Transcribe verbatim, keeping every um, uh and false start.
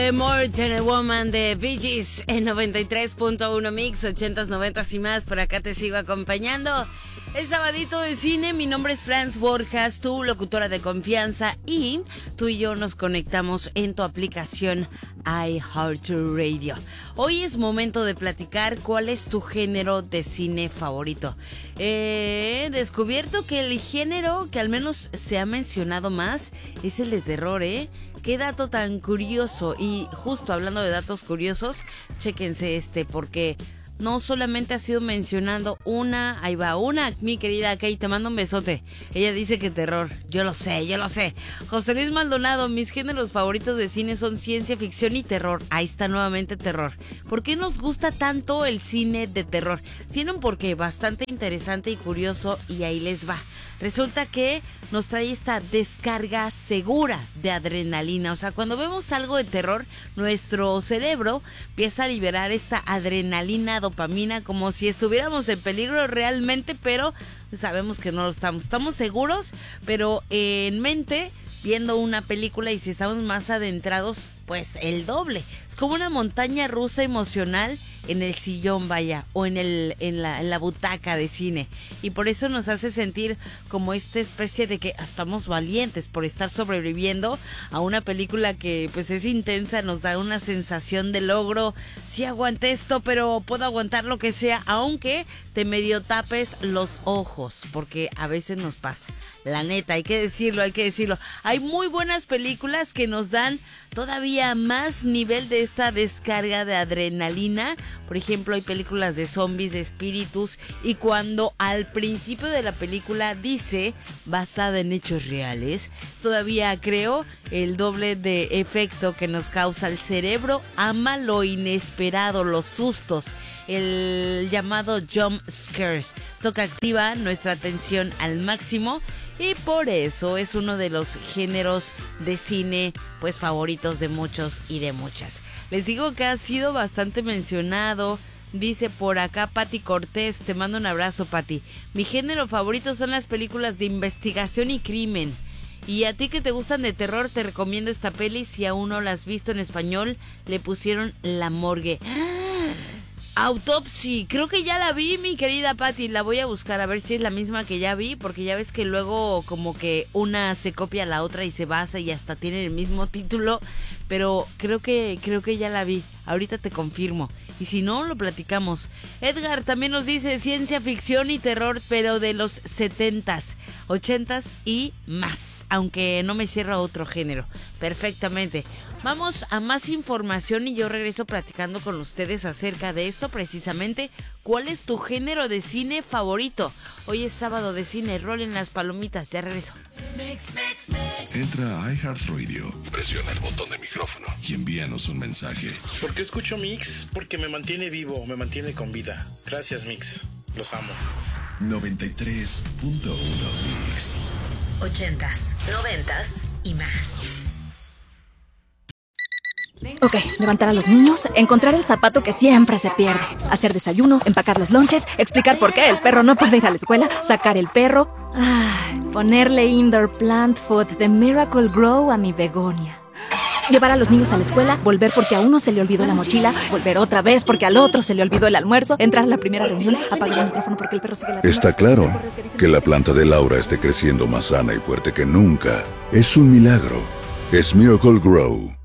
fue More Than a Woman de Bee Gees en noventa y tres punto uno Mix, ochentas, noventas y más. Por acá te sigo acompañando. Es sabadito de cine, mi nombre es Franz Borjas, tu locutora de confianza, y tú y yo nos conectamos en tu aplicación iHeartRadio. Hoy es momento de platicar cuál es tu género de cine favorito. He descubierto que el género que al menos se ha mencionado más es el de terror, ¿eh? Qué dato tan curioso. Y justo hablando de datos curiosos, chéquense este, porque no solamente ha sido mencionando una, ahí va una, mi querida Kay, te mando un besote. Ella dice que terror, yo lo sé, yo lo sé. José Luis Maldonado, mis géneros favoritos de cine son ciencia ficción y terror. Ahí está nuevamente terror. ¿Por qué nos gusta tanto el cine de terror? Tiene un porqué bastante interesante y curioso, y ahí les va. Resulta que nos trae esta descarga segura de adrenalina. O sea, cuando vemos algo de terror, nuestro cerebro empieza a liberar esta adrenalina, dopamina, como si estuviéramos en peligro realmente, pero sabemos que no lo estamos. Estamos seguros, pero en mente, viendo una película, y si estamos más adentrados, pues el doble. Es como una montaña rusa emocional en el sillón, vaya, o en el en la, en la butaca de cine. Y por eso nos hace sentir como esta especie de que estamos valientes por estar sobreviviendo a una película que pues es intensa, nos da una sensación de logro. Sí aguanté esto, pero puedo aguantar lo que sea, aunque te medio tapes los ojos, porque a veces nos pasa. La neta, hay que decirlo, hay que decirlo. Hay muy buenas películas que nos dan todavía más nivel de esta descarga de adrenalina. Por ejemplo, hay películas de zombies, de espíritus, y cuando al principio de la película dice basada en hechos reales, todavía creo el doble de efecto que nos causa el cerebro. Ama lo inesperado, los sustos, el llamado jump scares, esto que activa nuestra atención al máximo. Y por eso es uno de los géneros de cine pues favoritos de muchos y de muchas. Les digo que ha sido bastante mencionado. Dice por acá Pati Cortés, te mando un abrazo, Pati. Mi género favorito son las películas de investigación y crimen. Y a ti que te gustan de terror, te recomiendo esta peli. Si aún no la has visto en español, le pusieron La Morgue. Autopsy, creo que ya la vi, mi querida Patti. La voy a buscar a ver si es la misma que ya vi, porque ya ves que luego como que una se copia a la otra y se basa y hasta tienen el mismo título, pero creo que creo que ya la vi. Ahorita te confirmo, y si no, lo platicamos. Edgar también nos dice ciencia ficción y terror, pero de los setentas, ochentas y más, aunque no me cierra otro género. Perfectamente. Vamos a más información y yo regreso platicando con ustedes acerca de esto precisamente. ¿Cuál es tu género de cine favorito? Hoy es sábado de cine, rolen las palomitas, ya regreso. Entra a iHeartRadio, presiona el botón de micrófono y envíanos un mensaje. ¿Por qué escucho Mix? Porque me mantiene vivo, me mantiene con vida. Gracias, Mix. Los amo. noventa y tres punto uno Mix. Ochentas, noventas y más. Ok, levantar a los niños, encontrar el zapato que siempre se pierde, hacer desayuno, empacar los lonches, explicar por qué el perro no puede ir a la escuela, sacar el perro, ay, ponerle indoor plant food de Miracle Grow a mi begonia. Llevar a los niños a la escuela, volver porque a uno se le olvidó la mochila, volver otra vez porque al otro se le olvidó el almuerzo, entrar a la primera reunión, apagar el micrófono porque el perro sigue la... Está claro que la planta de Laura esté creciendo más sana y fuerte que nunca. Es un milagro. Es Miracle Grow.